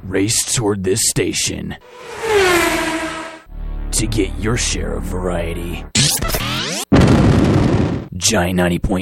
Race toward this station to get your share of variety. Giant 90.9